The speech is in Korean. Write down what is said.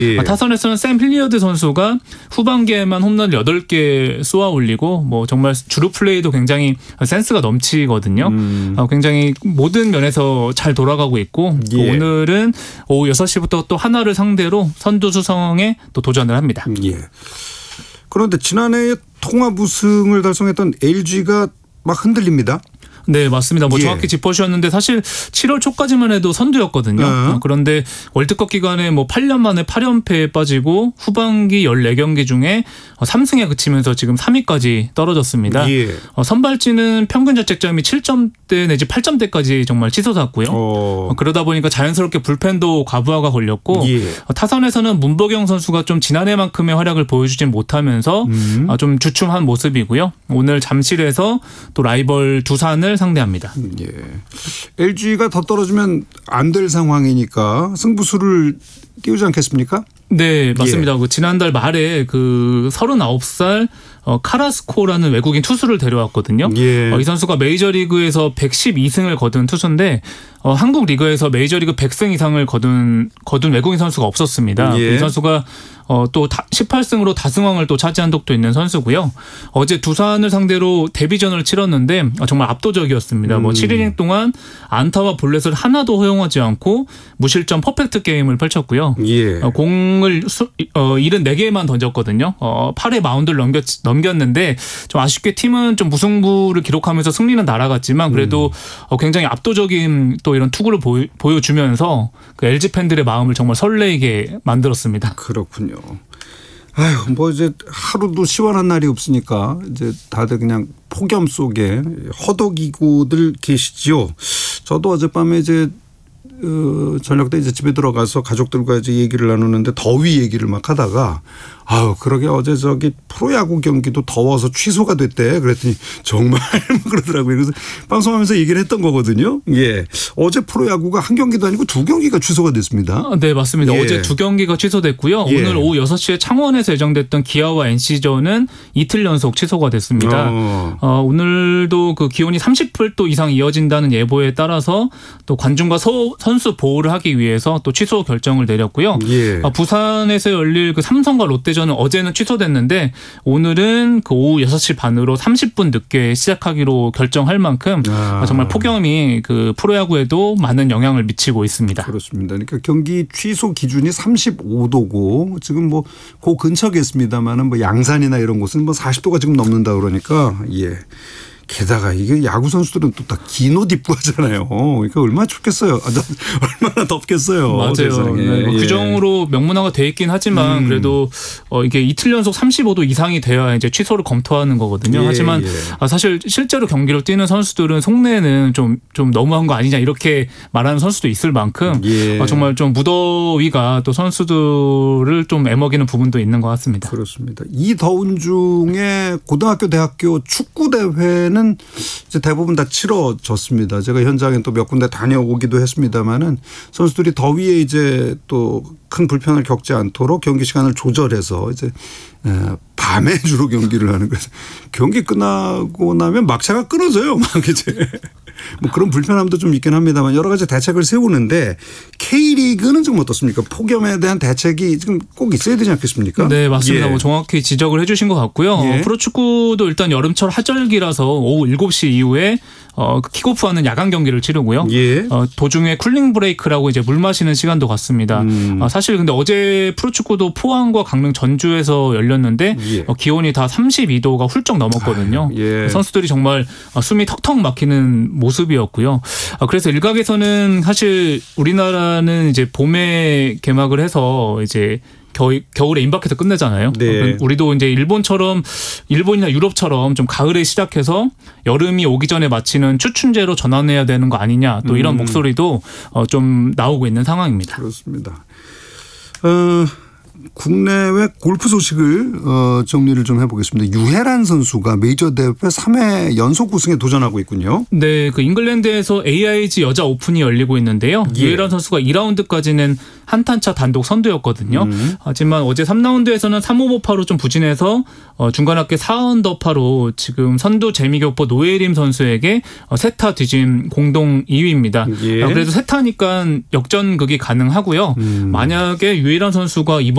예. 타선에서는 샘 hilliard 선수가 후반기에만 홈런을 8개 쏘아 올리고 뭐 정말 주루 플레이도 굉장히 센스가 넘치거든요. 굉장히 모든 면에서 잘 돌아가고 있고 예. 오늘은 오후 6시부터 또 하나를 상대로 선두 수성에 또 도전을 합니다. 예. 그런데 지난해에 통합 우승을 달성했던 LG가 막 흔들립니다. 네, 맞습니다. 뭐 예. 정확히 짚어주셨는데 사실 7월 초까지만 해도 선두였거든요. 그런데 월드컵 기간에 뭐 8년 만에 8연패에 빠지고 후반기 14경기 중에 3승에 그치면서 지금 3위까지 떨어졌습니다. 예. 선발진은 평균 자책점이 7점대 내지 8점대까지 정말 치솟았고요. 그러다 보니까 자연스럽게 불펜도 과부하가 걸렸고 예. 타선에서는 문보경 선수가 좀 지난해만큼의 활약을 보여주진 못하면서 좀 주춤한 모습이고요. 오늘 잠실에서 또 라이벌 두산을 상대합니다. 예. LG가 더 떨어지면 안 될 상황이니까 승부수를 띄우지 않겠습니까? 네, 맞습니다. 예. 그 지난달 말에 그 39살 카라스코라는 외국인 투수를 데려왔거든요. 예. 이 선수가 메이저리그에서 112승을 거둔 투수인데 한국 리그에서 메이저리그 100승 이상을 거둔 외국인 선수가 없었습니다. 예. 이 선수가 또 18승으로 다승왕을 또 차지한 적도 있는 선수고요. 어제 두산을 상대로 데뷔전을 치렀는데 정말 압도적이었습니다. 뭐 7이닝 동안 안타와 볼넷을 하나도 허용하지 않고 무실점 퍼펙트 게임을 펼쳤고요. 예. 공을 74개만 던졌거든요. 8회 마운드를 넘겼는데 좀 아쉽게 팀은 좀 무승부를 기록하면서 승리는 날아갔지만 그래도 굉장히 압도적인 또 이런 투구를 보여주면서 그 LG 팬들의 마음을 정말 설레게 만들었습니다. 그렇군요. 아유, 뭐 이제 하루도 시원한 날이 없으니까 이제 다들 그냥 폭염 속에 허덕이고들 계시지요. 저도 어젯밤에 이제 저녁 때 이제 집에 들어가서 가족들과 이제 얘기를 나누는데 더위 얘기를 막 하다가 아유, 그러게 어제 저기 프로야구 경기도 더워서 취소가 됐대. 그랬더니 정말 그러더라고요. 그래서 방송하면서 얘기를 했던 거거든요. 예. 어제 프로야구가 한 경기도 아니고 2경기가 취소가 됐습니다. 네, 맞습니다. 예. 어제 2경기가 취소됐고요. 예. 오늘 오후 6시에 창원에서 예정됐던 기아와 NC전은 이틀 연속 취소가 됐습니다. 오늘도 그 기온이 30도 이상 이어진다는 예보에 따라서 또 관중과 선수 보호를 하기 위해서 또 취소 결정을 내렸고요. 예. 부산에서 열릴 그 삼성과 롯데전은 어제는 취소됐는데 오늘은 그 오후 6시 반으로 30분 늦게 시작하기로 결정할 만큼 정말 폭염이 그 프로야구에도 많은 영향을 미치고 있습니다. 그렇습니다. 그러니까 경기 취소 기준이 35도고 지금 뭐 그 근처겠습니다만은 뭐 양산이나 이런 곳은 뭐 40도가 지금 넘는다 그러니까 예. 게다가 이게 야구 선수들은 또 다 긴 옷 입고 하잖아요. 그러니까 얼마나 춥겠어요. 얼마나 덥겠어요. 맞아요. 네, 뭐 예. 규정으로 명문화가 돼 있긴 하지만 그래도 이게 이틀 연속 35도 이상이 돼야 이제 취소를 검토하는 거거든요. 예, 하지만 예. 사실 실제로 경기를 뛰는 선수들은 속내는 좀 너무한 거 아니냐 이렇게 말하는 선수도 있을 만큼 예. 정말 좀 무더위가 또 선수들을 좀 애먹이는 부분도 있는 것 같습니다. 그렇습니다. 이 더운 중에 고등학교, 대학교 축구 대회는 이제 대부분 다 치러졌습니다. 제가 현장에 또 몇 군데 다녀오기도 했습니다만은 선수들이 더위에 이제 또 큰 불편을 겪지 않도록 경기 시간을 조절해서 이제 밤에 주로 경기를 하는 거예요. 경기 끝나고 나면 막차가 끊어져요. 막 이제 뭐 그런 불편함도 좀 있긴 합니다만 여러 가지 대책을 세우는데 K리그는 좀 어떻습니까? 폭염에 대한 대책이 지금 꼭 있어야 되지 않겠습니까? 네, 맞습니다. 예. 뭐 정확히 지적을 해 주신 것 같고요. 예. 프로축구도 일단 여름철 하절기라서 오후 7시 이후에 킥오프하는 야간 경기를 치르고요. 예. 도중에 쿨링 브레이크라고 이제 물 마시는 시간도 갖습니다. 사실 근데 어제 프로축구도 포항과 강릉 전주에서 열렸는데 예. 기온이 다 32도가 훌쩍 넘었거든요. 예. 선수들이 정말 숨이 턱턱 막히는 모습이었고요. 그래서 일각에서는 사실 우리나라는 이제 봄에 개막을 해서 이제 겨울에 임박해서 끝내잖아요. 네. 우리도 이제 일본이나 유럽처럼 좀 가을에 시작해서 여름이 오기 전에 마치는 추춘제로 전환해야 되는 거 아니냐 또 이런 목소리도 좀 나오고 있는 상황입니다. 그렇습니다. 국내외 골프 소식을 정리를 좀 해보겠습니다. 유해란 선수가 메이저 대회 3회 연속 우승에 도전하고 있군요. 네, 그 잉글랜드에서 AIG 여자 오픈이 열리고 있는데요. 예. 유해란 선수가 2라운드까지는 한탄차 단독 선두였거든요. 하지만 어제 3라운드에서는 3오버파로 좀 부진해서 중간 합계 4언더파로 지금 선두 재미교포 노예림 선수에게 세타 뒤진 공동 2위입니다. 예. 그래도 세타니까 역전극이 가능하고요. 만약에 유해란 선수가 이번